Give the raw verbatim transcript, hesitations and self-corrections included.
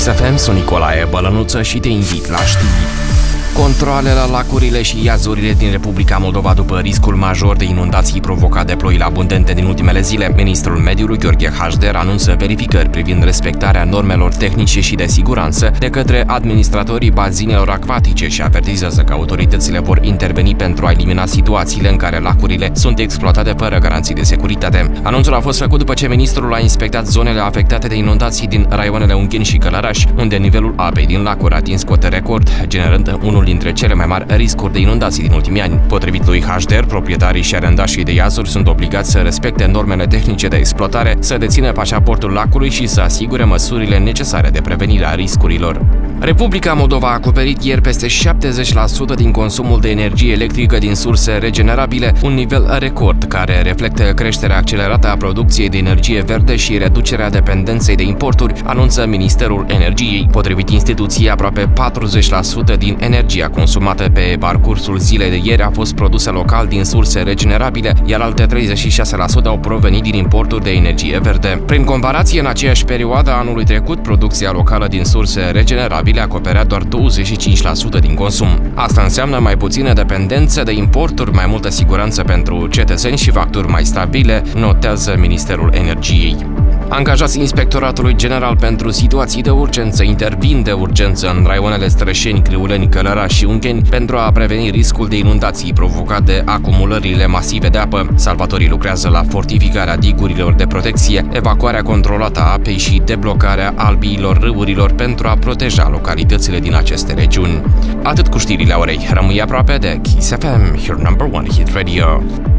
F M, sunt Nicolae Bălănuță și te invit la știri. Controale la lacurile și iazurile din Republica Moldova după riscul major de inundații provocat de ploile abundente din ultimele zile. Ministrul Mediului, Gheorghe Hașder, anunță verificări privind respectarea normelor tehnice și de siguranță de către administratorii bazinelor acvatice și avertizează că autoritățile vor interveni pentru a elimina situațiile în care lacurile sunt exploatate fără garanții de securitate. Anunțul a fost făcut după ce ministrul a inspectat zonele afectate de inundații din raioanele Ungheni și Călăraș, unde nivelul apei din lacuri a atins cote record, generând unul dintre cele mai mari riscuri de inundații din ultimii ani. Potrivit lui Hașder, proprietarii și arendașii de iazuri sunt obligați să respecte normele tehnice de exploatare, să dețină pașaportul lacului și să asigure măsurile necesare de prevenire a riscurilor. Republica Moldova a acoperit ieri peste șaptezeci la sută din consumul de energie electrică din surse regenerabile, un nivel record care reflectă creșterea accelerată a producției de energie verde și reducerea dependenței de importuri, anunță Ministerul Energiei. Potrivit instituției, aproape patruzeci la sută din energia consumată pe parcursul zilei de ieri a fost produsă local din surse regenerabile, iar alte treizeci și șase la sută au provenit din importuri de energie verde. Prin comparație, în aceeași perioadă a anului trecut, producția locală din surse regenerabile acoperea doar douăzeci și cinci la sută din consum. Asta înseamnă mai puțină dependență de importuri, mai multă siguranță pentru cetățeni și facturi mai stabile, notează Ministerul Energiei. Angajații Inspectoratului General pentru Situații de Urgență intervin de urgență în raioanele Strășeni, Criuleni, Călăraș și Ungheni pentru a preveni riscul de inundații provocat de acumulările masive de apă. Salvatorii lucrează la fortificarea digurilor de protecție, evacuarea controlată a apei și deblocarea albiilor râurilor pentru a proteja localitățile din aceste regiuni. Atât cu știrile orei. Rămâi aproape de Kiss F M, your number one hit radio.